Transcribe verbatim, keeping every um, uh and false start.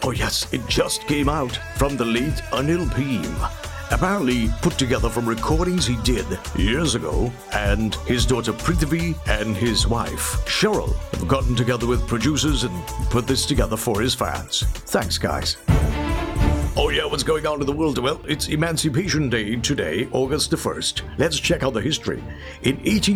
Oh yes, it just came out from the late Anil Bhim. Apparently put together from recordings he did years ago, and his daughter Prithvi and his wife Cheryl have gotten together with producers and put this together for his fans. Thanks, guys. Oh yeah, what's going on in the world? Well, it's Emancipation Day today, August the first. Let's check out the history. In eighteen